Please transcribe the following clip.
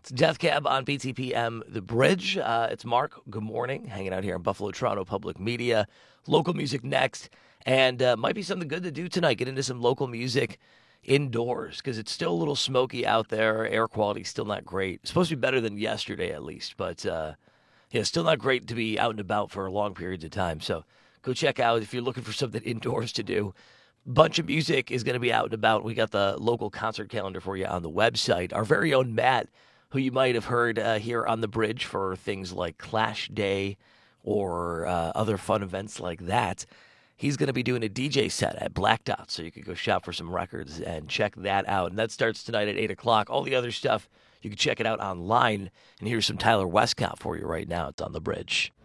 It's Death Cab on BTPM The Bridge. It's Mark. Good morning. Hanging out here in Buffalo, Toronto Public Media. Local music next. And might be something good to do tonight. Get into some local music indoors because it's still a little smoky out there. Air quality still not great. It's supposed to be better than yesterday at least. But yeah, still not great to be out and about for long periods of time. So go check out if you're looking for something indoors to do. Bunch of music is going to be out and about. We got the local concert calendar for you on the website. Our very own Matt, who you might have heard here on the bridge for things like Clash Day or other fun events like that. He's going to be doing a DJ set at Black Dot, so you can go shop for some records and check that out. And that starts tonight at 8 o'clock. All the other stuff, you can check it out online. And here's some Tyler Westcott for you right now. It's on the bridge.